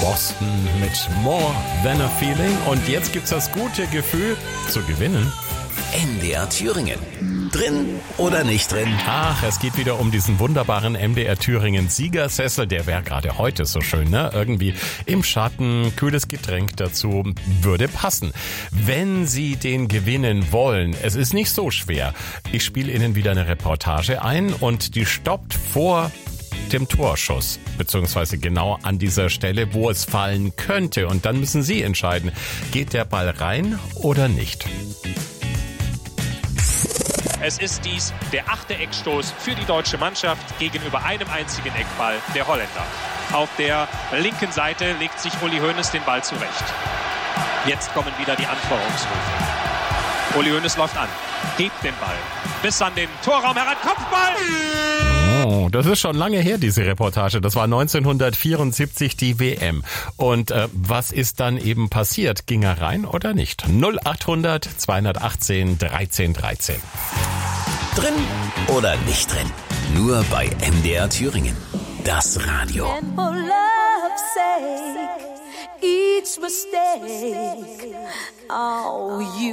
Boston mit More Than a Feeling. Und jetzt gibt's das gute Gefühl zu gewinnen. MDR Thüringen. Drin oder nicht drin? Ach, es geht wieder um diesen wunderbaren MDR Thüringen Siegersessel. Der wäre gerade heute so schön, ne? Irgendwie im Schatten, kühles Getränk dazu, würde passen. Wenn Sie den gewinnen wollen, es ist nicht so schwer. Ich spiele Ihnen wieder eine Reportage ein und die stoppt vor dem Torschuss, beziehungsweise genau an dieser Stelle, wo es fallen könnte. Und dann müssen Sie entscheiden, geht der Ball rein oder nicht. Es ist dies der 8. Eckstoß für die deutsche Mannschaft gegenüber einem einzigen Eckball der Holländer. Auf der linken Seite legt sich Uli Hoeneß den Ball zurecht. Jetzt kommen wieder die Anfeuerungsrufe. Uli Hoeneß läuft an, hebt den Ball bis an den Torraum heran. Kopfball! Oh, das ist schon lange her, diese Reportage. Das war 1974 die WM. Und was ist dann eben passiert? Ging er rein oder nicht? 0800 218 13 13. Drin oder nicht drin? Nur bei MDR Thüringen. Das Radio. And for love's sake, each mistake, oh, you